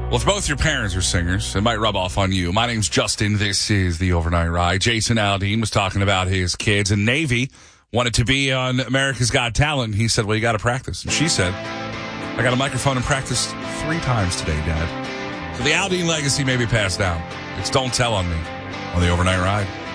Well, if both your parents are singers, it might rub off on you. My name's Justin. This is the Overnight Ride. Jason Aldean was talking about his kids, and Navy wanted to be on America's Got Talent. He said, well, you got to practice. And she said, I got a microphone and practiced 3 times today, Dad. So the Aldean legacy may be passed down. It's Don't Tell on Me on the Overnight Ride.